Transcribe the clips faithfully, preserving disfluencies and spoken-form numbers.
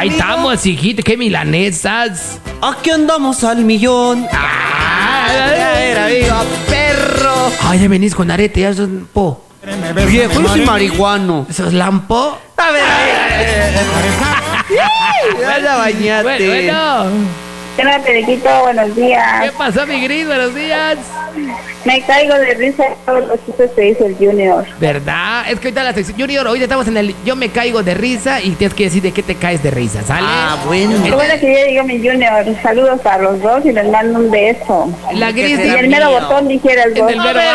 Ahí amigo? estamos, hijito, qué milanesas. Aquí andamos al millón. Ah, a ver, amigo, perro. Ay, ya venís con arete, ya sos po. Viejo, yo soy marihuano. ¿Sos lampo? A ver, a ver. Vaya, bañate. Bueno, bueno. Hola, Periquito, buenos días. ¿Qué pasó, mi Gris? Buenos días. Me caigo de risa de todos los chistes que dice el Junior. ¿Verdad? Es que ahorita la sección Junior, hoy estamos en el Yo me caigo de risa y tienes que decir de qué te caes de risa, ¿sale? Ah, bueno. Qué bueno que ya llegó mi Junior. Saludos a los dos y les mando un beso. La Gris Y el mero botón dijeras en vos. el mero.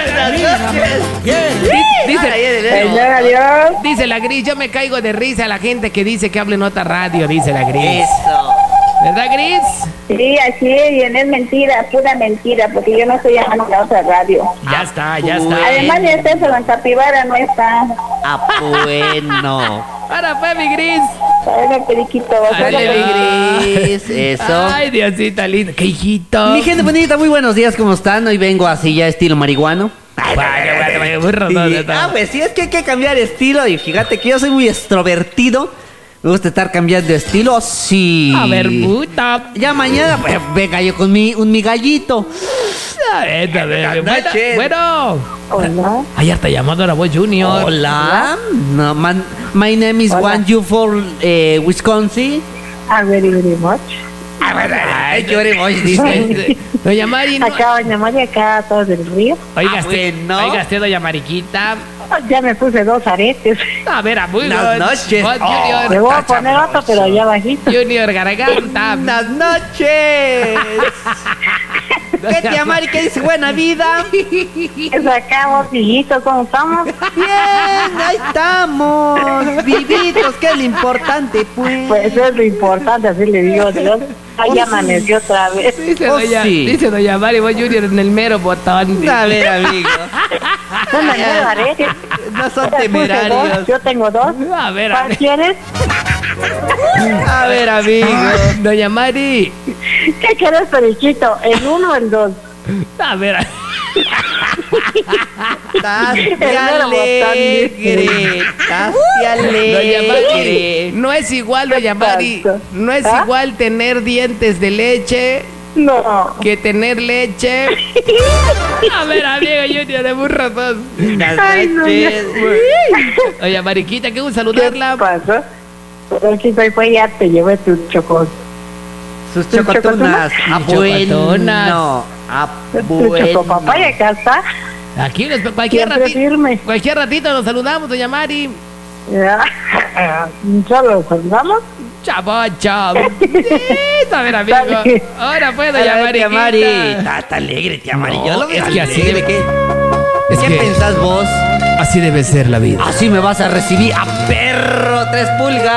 Dice, Adiós, adiós. dice la Gris, yo me caigo de risa a la gente que dice que hable en otra radio, dice la Gris. Eso. ¿Verdad, Gris? Sí, así es, y es mentira, pura mentira, porque yo no estoy llamando a otra radio. Ya está, ya está. Además de eso, en Capibara no está. Ah, bueno. Ahora fue mi Gris. Hola, Periquito. Dale, Hola, mi Gris, eso. Ay, Diosita linda. ¿Qué hijito? Mi gente bonita, muy buenos días, ¿cómo están? Hoy vengo así ya estilo marihuano. Vaya, vaya, vaya, muy roto, Y- roto. ah, pues sí, es que hay que cambiar estilo. Y fíjate que yo soy muy extrovertido. Me gusta estar cambiando de estilo, sí. A ver, puta. Ya mañana, pues, venga yo con mi, un mi gallito. A ver, a ver. Buenas noches. Bueno. Hola. Ayer está llamando a la voz Junior. Hola. No, man, my name is Hola. Juan You for eh, Wisconsin. Ah, very, very much. A ver, Ay, qué horrible, dice. Doña Mari, no. Acá, doña María, acá, todos del río. Oiga, Ah, usted, bueno. oiga, usted, doña Mariquita. Ya me puse dos aretes. A ver, a muy Buenas noches. Voz Junior. Le voy a poner otro, pero allá bajito. Junior Garganta. Buenas noches. ¿Qué tía Mari? ¿Qué dice? Buena vida. ¿Qué sacamos, hijito? ¿Cómo estamos? Bien, ahí estamos. Vivitos, que es lo importante, pues. Pues eso es lo importante, así le digo a Dios. Ahí amaneció otra vez. Dice, Oh, doña, sí. dice doña Mari, voz Junior en el mero botón. A ver, amigo. No me quedo aretes. No son Ya puse temerarios. dos, yo tengo dos. A ver, a ¿Cuál ver. quieres? A ver, amigo. Doña Mari. ¿Qué quieres, Periquito? ¿El uno o el dos? A ver. Estás El mero alegre. Estás Doña Mari. alegre. No es igual, doña Mari. pasa? No es ¿Ah? igual tener dientes de leche No. que tener leche. A ver, amigo Junior de burro dos. Buenas Ay, no, noches. Doña Mariquita, qué gusto ¿Qué saludarla. pasó? Periquito, y fue ya te llevé tus chocos. Sus ¿Tus chocotunas. chocotunas? Ah, Sus chocotunas. bueno. Ah, Tu chocopapaya, bueno. acá está. Aquí nos- cualquier Siempre ratito, firme. cualquier ratito nos saludamos, doña Mari. Ya. ¿Solo saludamos? Chavo, chavo. Sí, a ver, amigo. Dale. Ahora pues, doña Hola, tía Mari. Mariquita. Está, está alegre, tía Mari. No, Yo lo veo es que así alegre. debe- ¿Qué, Es ¿Qué que- pensás vos? Así debe ser la vida. Así me vas a recibir a perro tres pulgas.